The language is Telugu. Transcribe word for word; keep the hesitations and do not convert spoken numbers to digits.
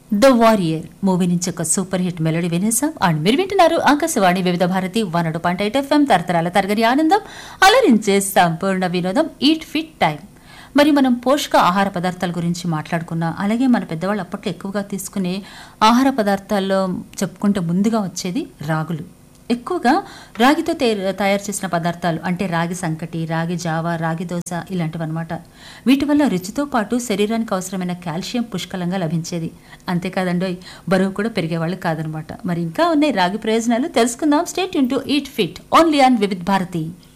ద వారియర్ మూవీ నుంచి ఒక సూపర్ హిట్ మెలోడీ వినేసాం. అండ్ మీరు వింటున్నారు ఆకాశవాణి వివిధ భారతి వన్ అటు పాయింట్ ఎయిట్ ఎఫ్ఎం తరతరాల తరగతి ఆనందం అలరించే సంపూర్ణ వినోదం ఈట్ ఫిట్ టైం. మరి మనం పోషక ఆహార పదార్థాల గురించి మాట్లాడుకున్నాం. అలాగే మన పెద్దవాళ్ళు అప్పట్లో ఎక్కువగా తీసుకునే ఆహార పదార్థాల్లో చెప్పుకుంటే ముందుగా వచ్చేది రాగులు. ఎక్కువగా రాగితో తయారు చేసిన పదార్థాలు అంటే రాగి సంకటి, రాగి జావా, రాగి దోశ ఇలాంటివి అనమాట. వీటి వల్ల రుచితో పాటు శరీరానికి అవసరమైన కాల్షియం పుష్కలంగా లభించేది. అంతేకాదండి, బరువు కూడా పెరిగేవాళ్ళు కాదనమాట. మరి ఇంకా ఉన్నాయి రాగి ప్రయోజనాలు, తెలుసుకుందాం. Stay tune to eat fit only on Vividh Bharati.